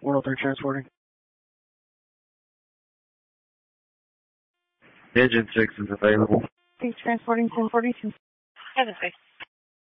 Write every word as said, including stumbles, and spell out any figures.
one oh three transporting. Engine six is available. Please transporting ten forty-two. Seven six.